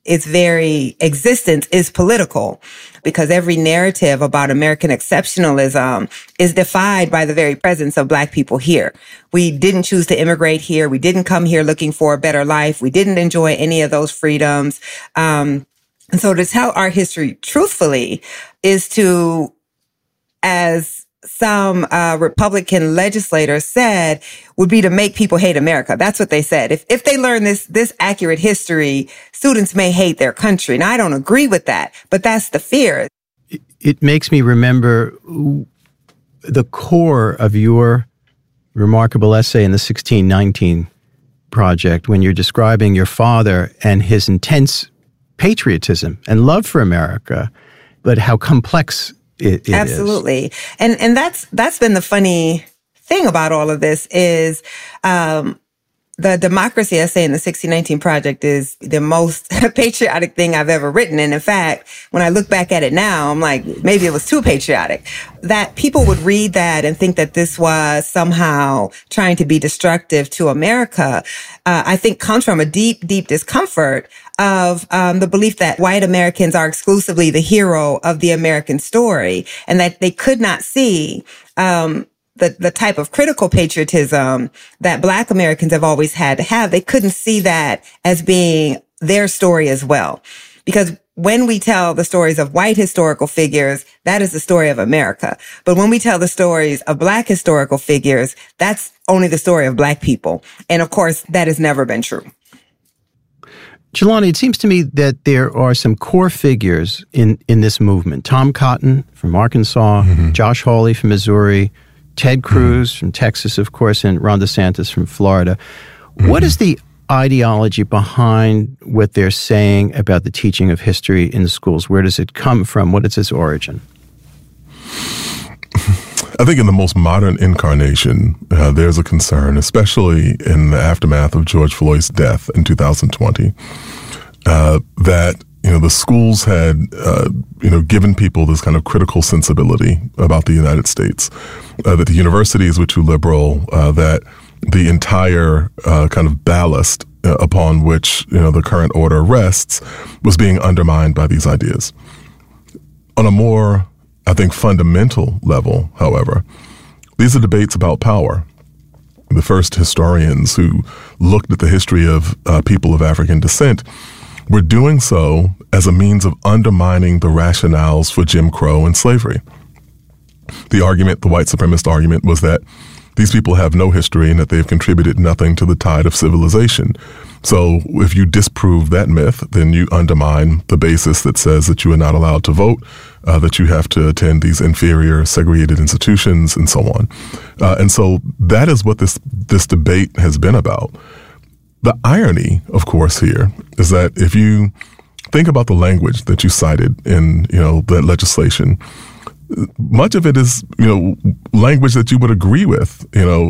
its very existence is political, because every narrative about American exceptionalism is defied by the very presence of Black people here. We didn't choose to immigrate here. We didn't come here looking for a better life. We didn't enjoy any of those freedoms. And so to tell our history truthfully is to, as some Republican legislators said, would be to make people hate America. That's what they said. If they learn this accurate history, students may hate their country. Now, I don't agree with that, but that's the fear. It makes me remember the core of your remarkable essay in the 1619 Project, when you're describing your father and his intense patriotism and love for America, but how complex it Absolutely. is. And that's been the funny thing about all of this is, the democracy essay in the 1619 Project is the most patriotic thing I've ever written. And in fact, when I look back at it now, I'm like, maybe it was too patriotic. That people would read that and think that this was somehow trying to be destructive to America, I think comes from a deep, deep discomfort of the belief that white Americans are exclusively the hero of the American story, and that they could not see the type of critical patriotism that Black Americans have always had to have. They couldn't see that as being their story as well. Because when we tell the stories of white historical figures, that is the story of America. But when we tell the stories of Black historical figures, that's only the story of Black people. And of course, that has never been true. Jelani, it seems to me that there are some core figures in this movement. Tom Cotton from Arkansas, Josh Hawley from Missouri, Ted Cruz from Texas, of course, and Ron DeSantis from Florida. What is the ideology behind what they're saying about the teaching of history in the schools? Where does it come from? What is its origin? I think in the most modern incarnation, there's a concern, especially in the aftermath of George Floyd's death in 2020, that the schools had, given people this kind of critical sensibility about the United States, that the universities were too liberal, that the entire kind of ballast upon which, the current order rests was being undermined by these ideas. On a more, I think, fundamental level, however, these are debates about power. The first historians who looked at the history of people of African descent were doing so as a means of undermining the rationales for Jim Crow and slavery. The white supremacist argument, was that these people have no history and that they've contributed nothing to the tide of civilization. So if you disprove that myth, then you undermine the basis that says that you are not allowed to vote, that you have to attend these inferior segregated institutions, and so on. And so that is what this debate has been about. The irony, of course, here is that if you think about the language that you cited in, that legislation, much of it is, language that you would agree with.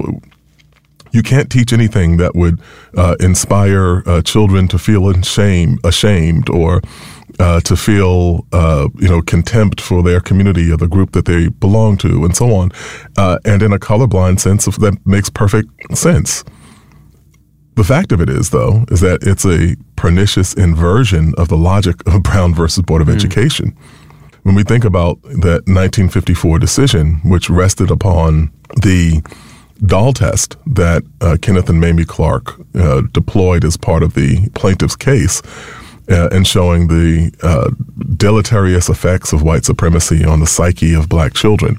You can't teach anything that would inspire children to feel ashamed or to feel, contempt for their community or the group that they belong to, and so on. And in a colorblind sense, that makes perfect sense. The fact of it is, though, is that it's a pernicious inversion of the logic of Brown versus Board of Education. When we think about that 1954 decision, which rested upon the Dahl test that Kenneth and Mamie Clark deployed as part of the plaintiff's case, and showing the deleterious effects of white supremacy on the psyche of Black children.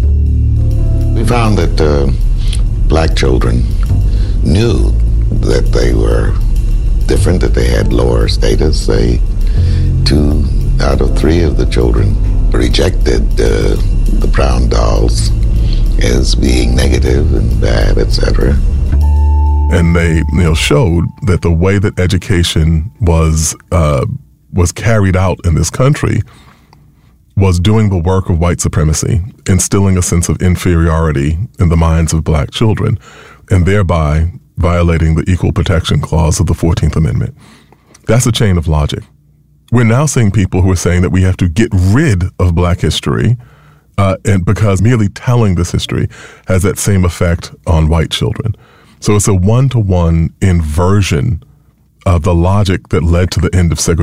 We found that Black children knew that they were different, that they had lower status. 2 out of 3 of the children rejected the Brown dolls as being negative and bad, etc. And they, showed that the way that education was carried out in this country was doing the work of white supremacy, instilling a sense of inferiority in the minds of Black children, and thereby violating the Equal Protection Clause of the 14th Amendment. That's a chain of logic. We're now seeing people who are saying that we have to get rid of Black history, and because merely telling this history has that same effect on white children. So it's a one-to-one inversion of the logic that led to the end of segregation.